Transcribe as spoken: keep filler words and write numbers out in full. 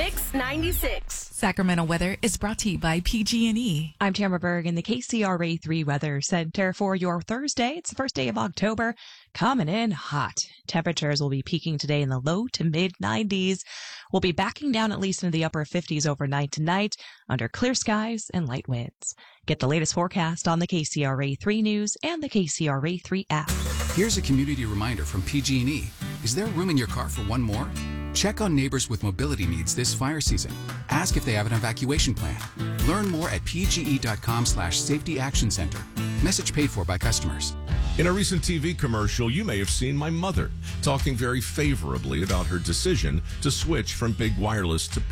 Mix ninety-six. Sacramento weather is brought to you by P G and E. I'm Tamara Berg in the K C R A three Weather Center for your Thursday. It's the first day of October, coming in hot. Temperatures will be peaking today in the low to mid nineties. We'll be backing down at least into the upper fifties overnight tonight under clear skies and light winds. Get the latest forecast on the K C R A three News and the K C R A three app. Here's a community reminder from P G and E. Is there room in your car for one more? Check on neighbors with mobility needs this fire season. Ask if they have an evacuation plan. Learn more at pge.com slash safety action center. Message paid for by customers. In a recent T V commercial, you may have seen my mother talking very favorably about her decision to switch from big wireless to